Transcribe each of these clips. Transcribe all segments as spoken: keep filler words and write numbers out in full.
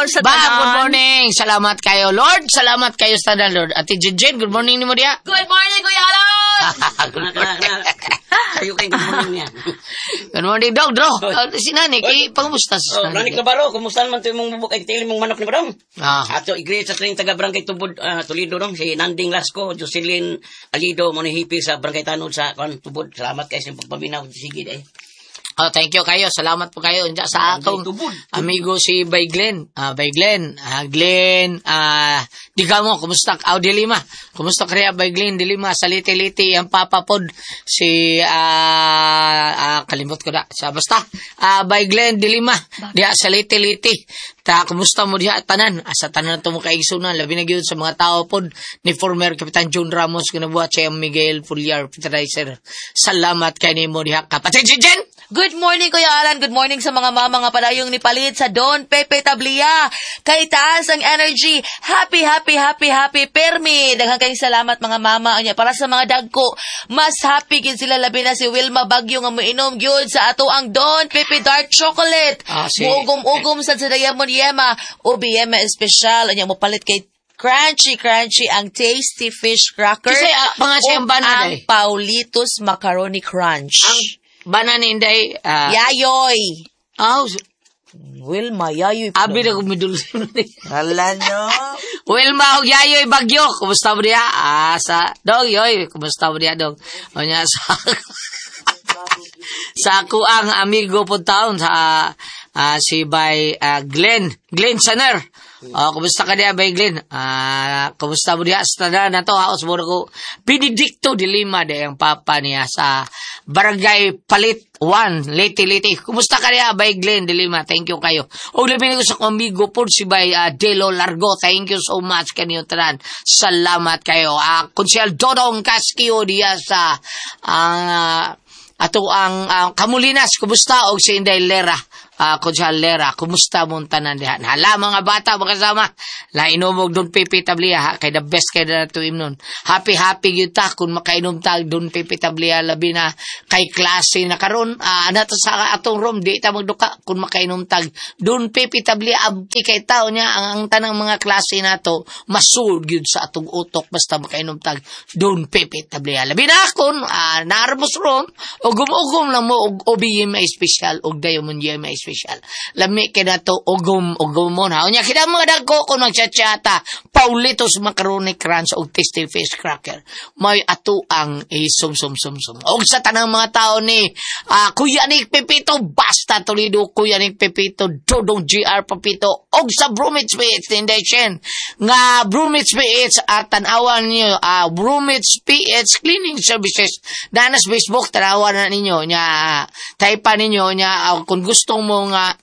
Lord sa Ba, tanan. good morning. Salamat kayo, Lord. Salamat kayo sa tanan, Lord. Ate Jen, good morning ni mo diya. Good morning, Kuya Alon! Good morning. Kayo kayong good morning niya. Good morning, Dog. Dro, uh, si Nanik, eh, pangusta Oh, sa Nanik Navarro, kumusta naman ito yung mabuk ay tili mong manok ni Madam? Ah. Ato, igreja sa train taga Barangay Tubod, uh, Toledo dong, si Nanding Lasco, Jocelyn Alido, Monihipi sa Barangay Tanod sa kan Tubod. Salamat kayo sa pagpaminaw. Sige eh. Oh, thank you kayo. Salamat po kayo Diyan sa akong amigo si Bay Glenn. Ah, Bay Glenn. Ah, Glenn, ah, di ka mo, kumusta? Aw, Dilima. Kumusta kaya Bay Glenn, Dilima, sa liti-liti, ang papapod, si, ah, ah, kalimot ko na, sa basta, ah, Bay Glenn, Dilima, diya sa liti-liti. Ta, kumusta mo diya, tanan? Ah, sa tanan ito mo kaigsunan, labi na yun sa mga tao pod, ni former Kapitan John Ramos, kinabuhat siya Miguel Fulyar, Peterizer. Salamat kay ni mo diya, kapatid si Jen! Good morning, Kuya Alan. Good morning sa mga mama nga palayong nipalit sa Don Pepe Tablia. Kay taas ang energy. Happy, happy, happy, happy, permi. Daghang kayong salamat mga mama. Anya, para sa mga dagko, mas happy kin sila labi na si Wilma Bagyo nga moinom gyud sa ato ang Don Pepe Dark Chocolate. Ah, si... Muugom-ugom sa sa Diamond Yema. O B M special. Anya, mo palit kay crunchy, crunchy ang tasty fish cracker. Kasi uh, mga siyang banana ang Paulitos Macaroni Crunch. Ang banana inday, uh, Yayoy. aw, Wilma, yayoy. abi na kumidul. Hala nyo. Wilma, og yayoy bagyo. Kumusta mo diya? Ah, sa, dog, yoy. Kumusta mo diya, dog? O niya, sa, sa ako ang amigo po taon sa, uh, si by, uh, Glenn, Glenn Saner. Oh, kumusta ka diya, by Glenn? Ah, kumusta mo diya sa tanan na to? Haos mo na ko. Benedicto de Lima, de ang papa niya sa Barangay Palit one, Liti-Liti. Kumusta ka diya, by Glenn de Lima? Thank you kayo. O, labing ko sa amigo po si by uh, Delo Largo. Thank you so much kanyo tanan. Salamat kayo. Ah, uh, Konsyal Dodong Casquio diya sa uh, ato ang uh, Kamulinas. Kumusta? O si Inday Lera. Uh, Konsyal Lera, kumusta mong tanan dihan? Hala, mga bata, magkasama. La, inumog doon pipitablia, ha? Kay the best kay na tuim nun. Happy, happy yun ta, kung makainom ta, doon pipitablia, labi na kay klase na karon. Uh, anato sa atong room, di ta magduka, kung makainom tag, doon pipitablia, abdi kay tao niya, ang, ang tanang mga klase na to, masud yun sa atong utok, basta makainom tag, doon pipitablia. Labi na kung, uh, naarmos ron, ugum-ugum lang mo, og O B M A special, og Diamond Y M A special. Lami kina to ugom ugom mo na. Unya kina mga dagko kung nagchatsata, Paulitos Macaroni Crunch og tasty fish cracker. May ato ang eh, sum sum sum sum. Og sa tanang mga tao ni uh, Kuya Nick Pepito, basta Toledo, Kuya Nick Pepito, Dodong G R Pepito, og sa Bromwich P H Foundation nga Bromwich P H at tanawan niyo uh, Bromwich P H Cleaning Services. Danas Facebook tanawan na ninyo nya type ninyo nya uh, kung gusto mo nga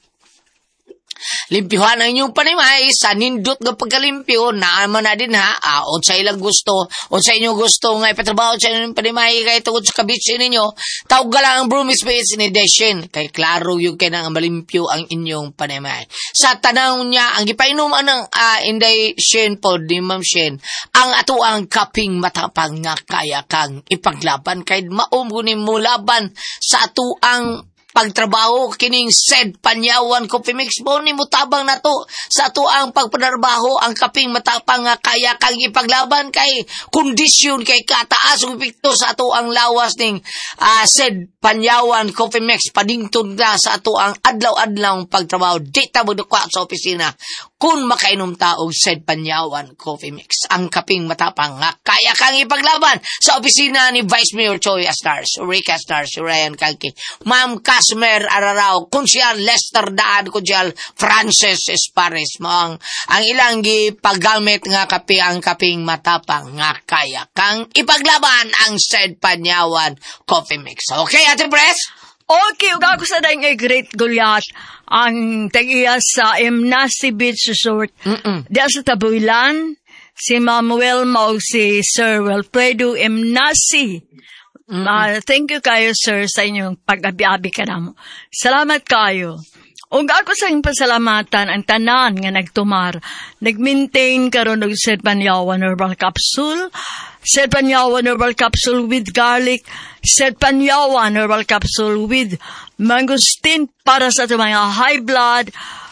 limpyuhan ang inyong panimay sa nindot nga pagkalimpyo na naman na din ha ah, o sa ilang gusto o sa inyong gusto nga ipatrabaho sa inyong panimay kay tungod sa kabitsi ninyo tawag lang ang Bromwich P H Foundation kay klaro yung kaya nga malimpyo ang inyong panimay sa tanang niya ang ipainuman ng uh, Inday Shen po di Ma'am Shen ang ato ang kaping matapang nga kaya kang ipaglaban kay maumunin mo laban sa ato ang pagtrabaho kining said Panyawan Coffee Mix mo ni mutabang na to sa to ang pagpanarbaho ang kaping matapang nga kaya kang ipaglaban kay kondisyon kay kataas ug epekto sa to ang lawas ning uh, said Panyawan Coffee Mix padingtod na sa to ang adlaw-adlaw pagtrabaho di ta mo dukwa sa opisina kung makainom ta og said Panyawan Coffee Mix ang kaping matapang nga kaya kang ipaglaban sa opisina ni Vice Mayor Choi Astars Rica Astars Ryan Kalki Ma'am Casmer Ararao, Konsyal Lester Daan, Konsyal Francis Espares mo ang, ang ilang paggamit nga kape ang kaping matapang nga kaya kang ipaglaban ang said Panyawan Coffee Mix. Okay, Ate Pres? Okay, ug ako sa dahil Great Goliath, ang tagiya sa Emnasi Beach Resort. Mm-mm. Diya sa Tabuilan, si Manuel Mau, si Sir Wilfredo Emnasi. Mm-hmm. Uh, thank you kayo, sir, sa inyong pag-abi-abi ka na mo. Salamat kayo. Ug ako sa inyong pasalamatan ang tanan nga nagtumar. Nag-maintain karon og Said Panyawan Herbal Capsule, Said Panyawan Herbal Capsule with garlic, Said Panyawan Herbal Capsule with mangosteen para sa mga high blood,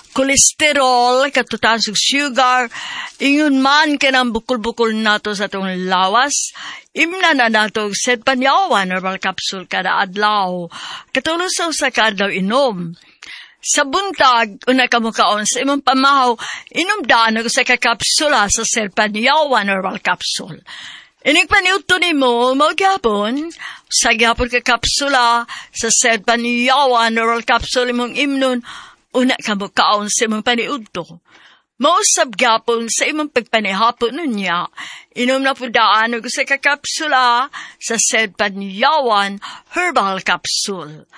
kolesterol, katutan sa sugar, ingon man kanang bukol-bukol nato sa itong lawas, imna na nato set panyawan herbal capsule kada adlaw, katulusaw sa kada inom. Sa buntag, una ka mo kaon sa imong pamahaw, inom daan ako sa kakapsula sa set panyawan herbal capsule. Inig paniuto ni mo, magyapon, sa gyapon ka kapsula sa set panyawan herbal capsule imong imnon, una ka mo kaon sa imong paniudto. Mausab gyapon sa imong pagpanihapon nunya, inom na po daan og sa kakapsula sa said panyawan herbal capsule.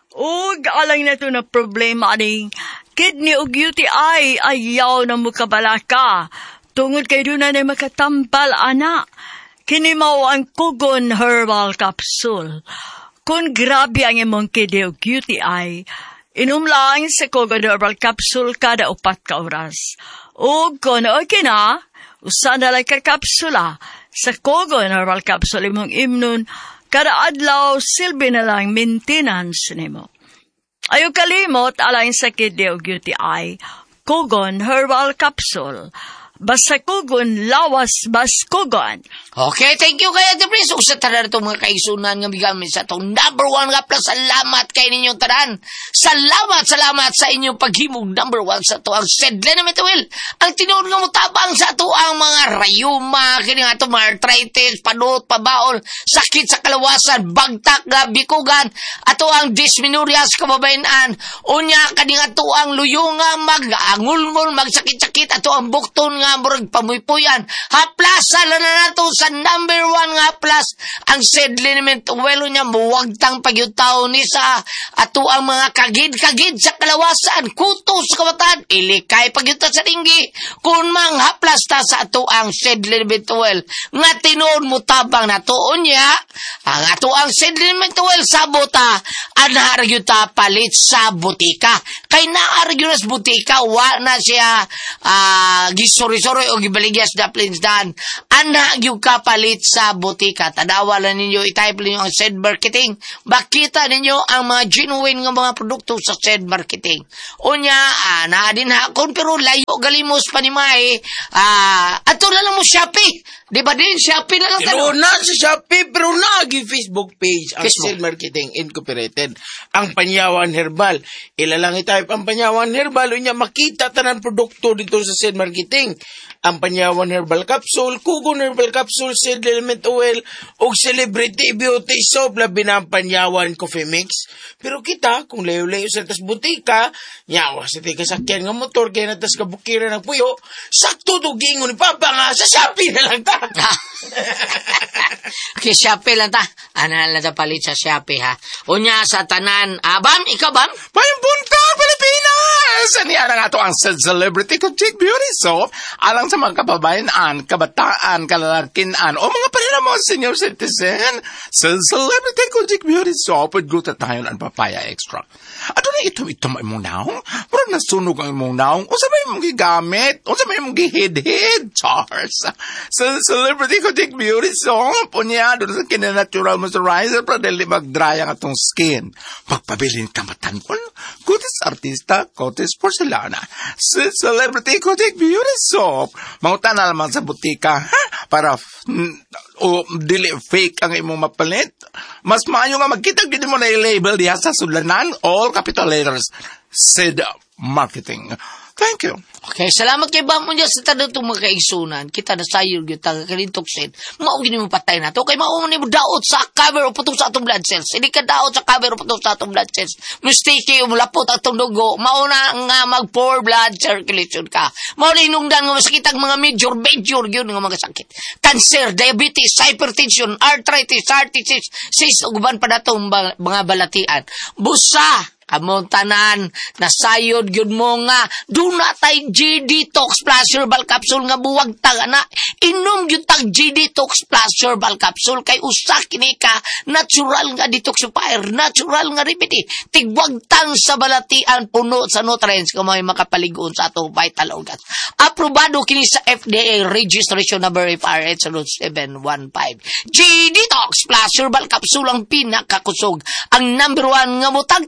Ug alang na to na problema aning kidney ug U T I ayaw na mukabalaka. Tungod kay doon na makatambal ana. Kini mao ang Kugon herbal capsule. Kung grabe ang imong kidney ug U T I, inom lang sa Kugon herbal capsule kada upat ka oras. O kung okay na, usa na lang ka kapsula sa Kugon herbal capsule imong imnon, kada adlaw silbi na lang maintenance nimo. Ayaw kalimot alain sa kidney ug U T I, Kugon herbal capsule. Basta Kugon, lawas bas Kugon. Okay, thank you kaya the prince. Sa tanan itong mga kaisunan nga bigamit sa itong number one nga plus. Salamat kay ninyong tanan. Salamat, salamat sa inyong paghimog number one sa ito. Ang sedle na metawil. Ang tinuod nga mutabang sa ito ang mga rayuma, kini nga ito mga arthritis, panot, pabaol, sakit sa kalawasan, bagtak nga bikugan, ato ang dysmenorias kababayanan. Unya kani nga ito ang luyunga, mag-angulmol, magsakit-sakit, ato ang bukton nga murag pamuypuyan. Haplasa na na nato sa number one nga plus ang sedliniment welo niya muwagtang pagyutaw ni sa ato ang mga kagid-kagid sa kalawasan, kutos sa kabataan, ilikay pagyutaw sa tinggi kung mang haplas ta sa ato ang sedliniment well nga tinuod mo tabang natuon niya ang ato ang sedliniment well sa bota anaragyo ta palit sa butika kay naaragyo na sa butika wa na siya uh, gisori-sori o gibaligyas daplins dan anaragyo ka palit sa butika. Tadawa lang ninyo, itype ninyo ang said marketing. Bakita ninyo ang mga genuine nga mga produkto sa said marketing. Unya, ah, na din hakon, pero layo galimos pa ni May. Ah, ato na lang mo Shopee. Di ba din? Shopee na lang pero na sa Shopee, pero nagi Facebook page ang Facebook. Said Marketing Incorporated. Ang Panyawan Herbal. Ilalang itype ang Panyawan Herbal. Unya, makita tanang produkto dito sa Said Marketing. Ang Panyawan Herbal Capsule, Kugon Herbal Capsule, Seed Element Oil, o Celebrity Beauty Soap, labi na ang Panyawan Coffee Mix. Pero kita, kung layo-layo sa tas butika, nyawa sa tika sakyan nga motor, kaya natas kabukira ng puyo, sakto dugingon ni Papa nga, sa Shopee na lang ta. Okay, Shopee lang ta. Ano lang ta palit sa Shopee, ha? Unya sa tanan, ah, Bam, ikaw, Bam? Payong-punta, Pilipinas! Aniya na nga ito ang Celebrity Cosmic Beauty Soap alang sa mga kababayan, kabataan, kalalakinan, o mga paninamon senior citizen. Sa Celebrity Cosmic Beauty Soap with glutathione and papaya extract. Ato na ito, ito may mong naong. Murag nasunog ang mong naong. O sa may mong gigamit. O sa may mong gihid-hid. Chars. Sa Celebrity Cosmic Beauty Soap. O niya, doon sa kinanatural moisturizer para dali mag-dry ang atong skin. Pagpabilin kamatan ko. Kutis artista, kutis porcelana. Sa Celebrity Cosmic Beauty Soap. Mangutan na naman sa butika. Ha? Para o dili fake ang imong mapalit. Mas maayo nga magkita gid mo na i-label diha sa sulanan all capital letters Said Marketing. Thank you. Okay, salamat kay Bam mo dyan sa tanong itong mga kaigsunan. Kita na sayo yung taga kalintok sin. Maugin mo patay na to. Kay maugin mo daot sa cover o putong sa atong blood cells. Hindi ka daot sa cover o putong sa atong blood cells. Mistake yung lapot atong dugo. Mauna nga mag-poor blood circulation ka. Mauna inungdan nga masakit ang mga major, major yun nga mga sakit. Cancer, diabetes, hypertension, arthritis, heart disease, cyst, uguban pa na itong mga balatian. Busa! Among tanan, nasayod yun mo nga, doon na tayo G-Detox Plus Herbal Capsule nga buwag taga na. Inom yun tag G-Detox Plus Herbal Capsule kay usak kini ka, natural nga detoxifier, natural nga remedy. Tigwag tang sa balatian, puno sa nutrients kung may makapaligoon sa atong vital organs. Aprobado kini sa F D A registration number F R H seven one five. G-Detox Plus Herbal Capsule ang pinakakusog. Ang number one nga mutagtang mo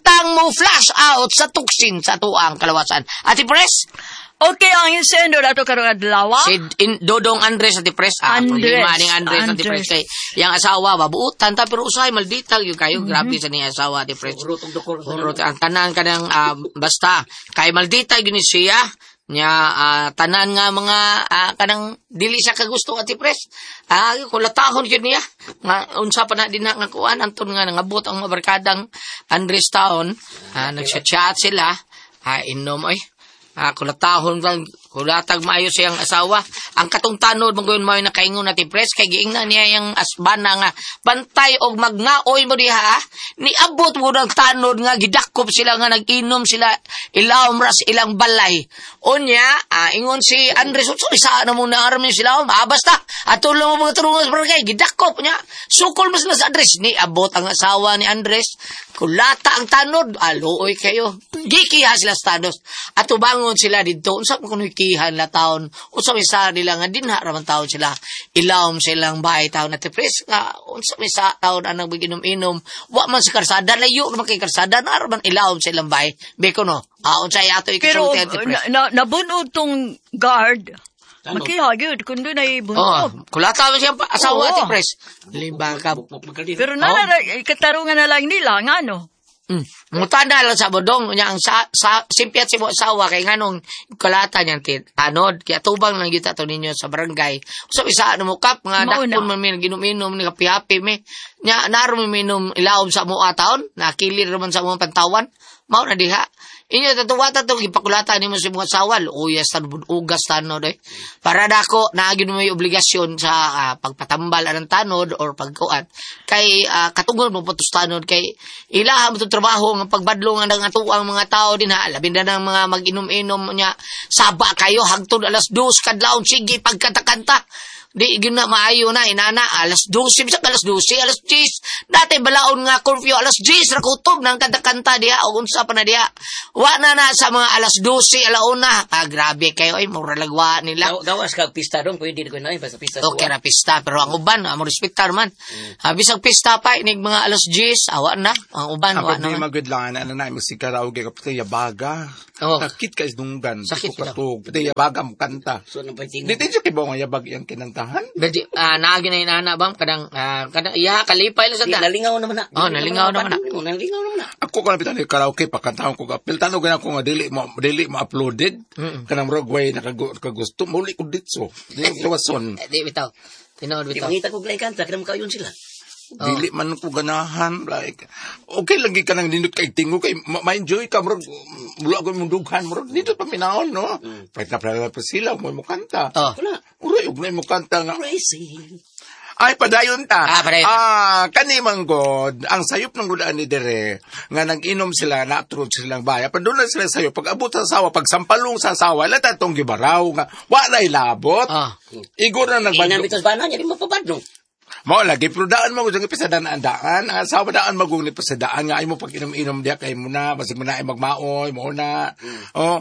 to flush out sa tuksin sa tuang kalawasan. Ati Pres, Okay, ang insendo na ito karong adlaw. si in, Dodong Andres ati Pres, ah, Andres. problema ning Andres ati Andres. Pres kay yang asawa babuutan ta pero usay malditag yung kayo grabe sa ni asawa ati Pres. Urutong dokor. Urot ang tanan kanang ah, basta kay malditag yun siya nya ah, tanan nga mga ah, kanang dili siya kagusto ati Pres. Ah, kulatahon yun niya. Nga unsa pa na din na nga kuan anton nga nangabot ang mga barkadang Andres Town. Ah, nagchat-chat sila. Ah, inom ay. Ah, kulatahon lang, kulatag maayo siyang asawa. Ang katong tanod, magayon mo yung nakaingon natin, Pres, kay giingnan niya yung asbana nga, bantay og magnaoy mo diha, ha? Niabot mo ng tanod nga, gidakop sila nga, nag-inom sila, ilawom ras ilang balay. Unya, ah, ingon si Andres, so, isa na muna aram niyo sila, ah, basta, at tulong mo mga turungan sa barangay, gidakop niya, sukol mo sila sa Andres, niabot ang asawa ni Andres, kulata ang tanod, aluoy kayo, gikiha sila sa tanos, at tubangon sila dito, unsa mo kuno ikihan la taon, unsa may sa nila nga dinha raman taon sila, ilawom silang bahay taon na Pres, nga unsa may sa taon anang biginom-inom, wa man sa karsada, layo naman kay karsada, na raman ilawom silang bahay, beko no, ah, unsa yato Pero ikasulti ati Pres. na, na, nabunod tong guard. Ano? Makihagod, kundo na Oh, ibunod. kulata mo siya pa- asawa Oo. ati Pres. Limbang ka. Pero na, Oh. na, katarungan na lang nila, nga no? Mm. Mutanda lang sa bodong nya ang sa, sa simpiat si mo asawa kay nganong kulata niyang tit anod kaya tubang lang kita to ninyo sa barangay so isa ano mo kap nga Mauna. dakpon man min ginom-inom ni kapi-hapi me nya naron mi minom ilawom sa mo ataon nakilir naman sa mga pantawan mao na diha inyo tatuwata to gipakulata nimo si mga asawa uyas tan ugas tanod eh para dako naagin mo may obligasyon sa ah, pagpatambal anang tanod or pagkuan kay uh, katungod mo putos tanod kay ilaha mo to trabaho nga pagbadlo nga ng atuang mga tao din ha labi na ng mga mag-inom-inom nya saba kayo hangtod alas dos kadlawon sige pagkanta-kanta di gyud na maayo na inana alas dose bisa alas dose alas diyes dati balaon nga curfew alas diyes ra kutob nang kanta-kanta diha o unsa pa na diha wa na na sa mga alas dose alauna ah grabe kayo ay mura lagwa nila Gaw- Gawas ka pista dong, pwede ko na yun, basta pista. okay ra pista pero ang uban amo respektar man mm. bisag pista pa inig mga alas diyes awa na ang uban wa Kapag di na magudlangan, ano na, si karaoke ka, pati yabaga. Oh. Sakit ka isdunggan. Sakit Sakit ka. ka. Pati yabaga mo kanta. So, nang pagtingin. Di tayo kibaw nga yabag yung kinantahan. Bedi ah naagi na inana bang kadang ah, kadang iya kalipay lang sa Di, ta nalingaw naman na. Oh, nalingaw naman na. Oh, nalingaw naman na. Ako ko napitan yung karaoke, pakantahon ko ka. Piltano ganyan ko nga, dili mo, dili mo uploaded. Mm-mm. Kanang rogway na kagu- kagusto. Muli ko ditso. Di kawason. Eh, di bitaw tinood Di bitaw mangita ko glay kanta, kada makayon sila. Dili man ko ganahan. Like, okay lagi ka nang dinut kay tingo kay ma- ma-enjoy ka. Murag, mula ko yung dughan. Murag, dito pa minahon, no? Pahit na pala pa sila, mo mo kanta. oh Wala. Uray, ugnay mo kanta nga. Crazy. Ay, padayon ta. Ah, padayon ta. Ah, kanimang god, ang sayop ng gudaan ni Dere, nga nag-inom sila, na-approve silang baya, pa doon na sila sayop, pag abot sa asawa, pag sampalong sa asawa, lata itong gibaraw, nga, wala ilabot. Ah. Igor na nagbadlo. Inamitos ba na niya, di mapabadno. Mo lagi, pero daan mo gusto pisadaan ang daan. Ang asawa daan magugni pisadaan nga, ay mo pag inom-inom diya, kay mo na, basi mo na ay magmaoy, mo na. Oh,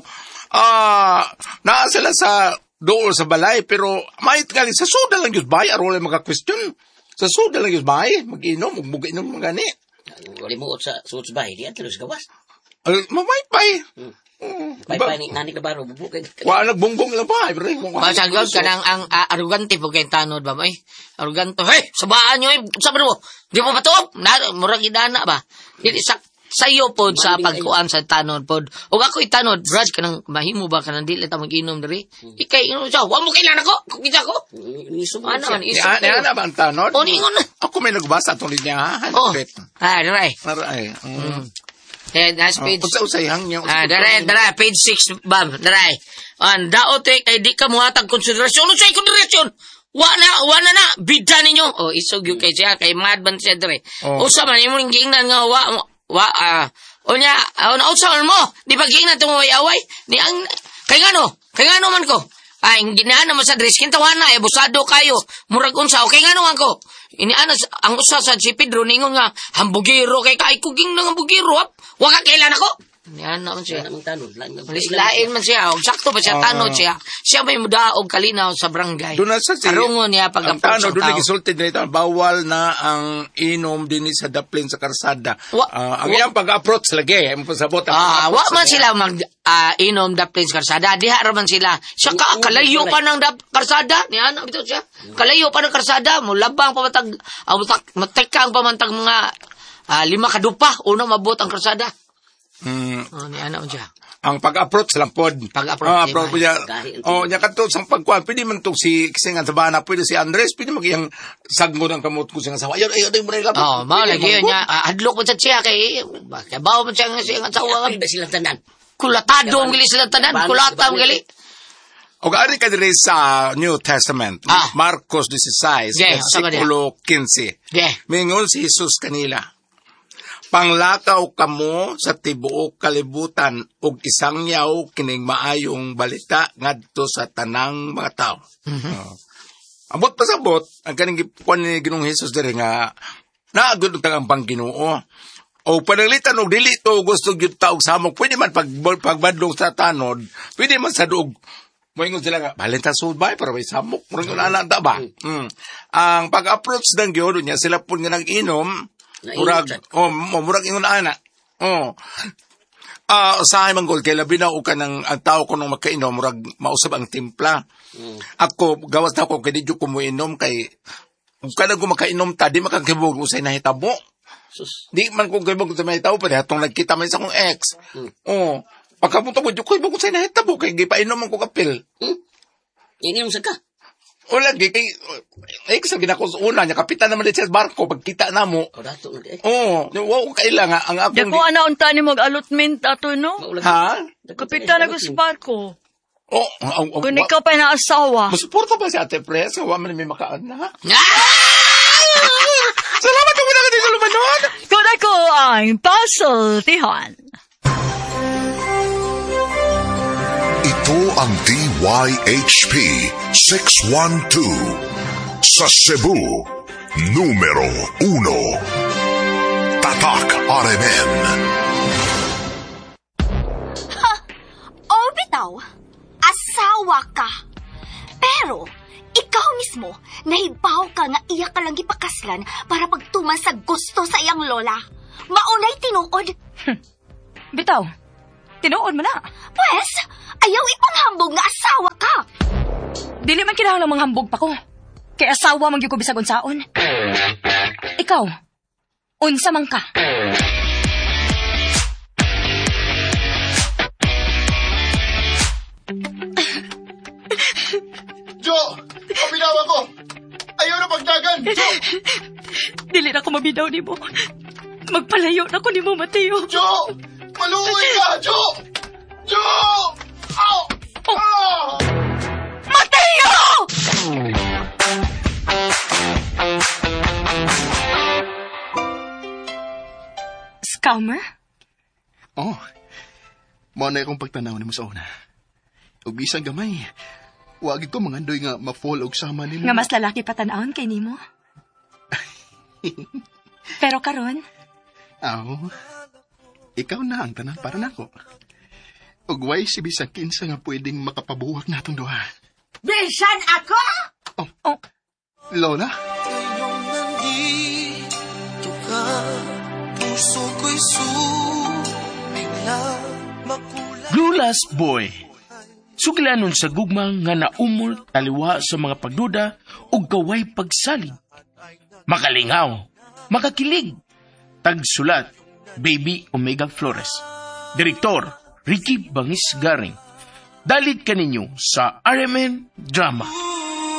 ah, naa sila sa doon sa balay, pero may galing sa suda lang yung bay, arole mga-question. Sa suda lang yung bay, mag-inom, mag-inom mga gani. Wali mo sa suits bahay, di atlo sa gawas. Ay, mamay pay. Bay bay ni nanik na baro, bubukay. Wala nagbunggong lang ba? Pero yung mga Masagod ka ng ang ah, arugante po kayong tanod ba? Ay, aruganto. Hey, sabaan nyo eh. Sabi mo, di mo matuop. Na, murag idana ba? Dili sa sayo pod sa pagkuan sa tanod pod. O ako itanod, Brad, kanang mahimo ba kanang dili ta mag-inom diri? Ikay inom siya. Wa mo kailan ako. Kung kita ko. Niso mo Ano siya. man Ni iso. ni ana ba ang tanod? O ningon na. Ako may nagbasa itong linyahan. Oh. Bet. Ah, daray. Aray. Mm. Eh, that's page. Usay hang niya. Ah, daray, daray, page six, bam, daray. An daot eh, kay di ka muhatag konsiderasyon. Ano sa konsiderasyon? Wa na, wa na na, bida ninyo. O, isog yung kay siya, kay madman siya daray. Oh. Usa man, imo ning giingnan nga, wa, wa, ah, o niya, ah, nausa man mo, di ba giingnan itong away-away? Ni ang, kay ngano, kay ngano man ko. Ay, ginaan naman sa dress, kintawan na, eh, busado kayo, murag unsa, okay ngano man ko. Ini anas, ang usa sa si Pedro, ningon nga, hambugiro kay ka, ay kuging ng hambugiro, wag ka kailan ako. Yan naman siya. Siya namang tanod. Malislain man siya. Og sakto ba siya, tanod siya. Siya may mudaog kalinaw sa barangay. Doon na sa si... Karungon niya pag Ang approach tano, ng doon tao. nagisulti na ito, bawal na ang inom din sa daplin sa karsada. Wa- Ah, ang wa- iyang pag-approach lagi, ang pasabot. ang Ah, wa pag-approach man lagi. sila mag ah, inom daplin sa karsada. Diha ra man sila. Siya ka, kalayo pa ng dap, karsada. Niya na bitaw siya. Kalayo pa ng karsada. Mulabang pa matag, ah, matak, matekang pa man tag mga ah, lima kadupa. Una mabot ang karsada. Mm, Oh, niya na siya. ang pag-approach lang pod. Pag-approach, Ah, diba? approach niya. Gahi- Oh, niya kadto sang pagkuan, pwede man tong si Kisingan sa bana, pwede si Andres, pwede magiyang sagmo ng kamot ko sa asawa. Ayun, ayun, ayun, ayun, ayun. Oh, mao lagi yun niya. Ah, hadlok mo sa siya kay kay bawo man siya nga siya nga asawa. Iba silang tanan. Kulatado ang gali sila tanan. Kulata ang gali. O gaari ka diri sa New Testament, Ah. Marcos sixteen, Yeah, sama dia. versikulo fifteen. Yeah. Mingon si Jesus kanila, panglakaw kamo sa tibuok kalibutan ug isang yaw kining maayong balita ngadto sa tanang mga tao. Oh. Abot pasabot ang kaning gipuan ni Ginoong Hesus diri nga naagud ang tagang Pangginoo. O pananglitan og dili to gusto gyud taog samok, pwede man pag pagbadlong sa tanod, pwede man sa duog. Moingon sila nga, balita subay para may samok, murag ana ta ba? Mm. Ang pag-approach ng gyud niya sila pud nga nag-inom. Murag, oh, murag ingon ana. Oh. Ah, usahay man gol kay labi na o kanang ang tao ko nung makainom murag mausab ang timpla. Mm. Ako gawas na ko kay di jud ko moinom kay kada ko makainom ta di makakibog usay nahitabo. Sus. Di man ko kibog sa mahitabo pa hatong nagkita man sa kong ex. Mm. Oh. Pagkapunta ko jud ko ibog usay nahitabo kay gipainom man ko kapil. Hmm? Ini yung saka. O lagi kay ay kasi ginako sa una nya kapitan naman din sa barko pagkita namo. O dato. Eh. Oh, wow kailangan ang akong Dako ana unta ni mag allotment ato no. Maulag. ha? Kapitan ako sa barko. Oh, ang ang Kung ikaw pa na asawa. masuporta ba si Ate Pres? Wa man may makaan na. Ah! Salamat ko na kadto lumanon. Kung ako ang puzzle, tihan. Ito ang D Y H P six one two sa Cebu, numero uno. Tatak R M N. O bitaw, asawa ka. Pero, ikaw mismo, nahibaw ka nga iya ka lang ipakaslan para pagtuman sa gusto sa iyang lola. Maunay tinuod. Bitaw, tinuod mo na. Pwes, ayaw ipanghambog nga asawa ka. Dili man kinahanglan manghambog pa ko. Kay asawa man gyud ko bisag unsaon. Ikaw, unsa man ka? Jo! Pabinawa ko! Ayaw na pagdagan! Jo! Dili na ko mabidaw nimo. Magpalayo na ko nimo, Mateo. Jo! Maluoy ka! Jo! Jo! Ow! Ah! Mateo! Scammer? Oh, mao na akong pagtanaw ni mo sa una. Ug bisag gamay, wag ko mangandoy nga ma-fall og sama nimo. Nga mas lalaki patanawon kay nimo. Pero karon, Aw, ikaw na ang tanan para nako. Ug way si bisag kinsa nga pwedeng makapabuwak natong duha. Bisan ako? oh, Lola? Glulas Boy. Suglanon sa gugmang nga naumol taliwa sa mga pagduda o gaway pagsalig. Makalingaw, makakilig. Tagsulat, Baby Omega Flores. Direktor, Ricky Bangis Garing. Dalit kaninyo sa R M N Drama.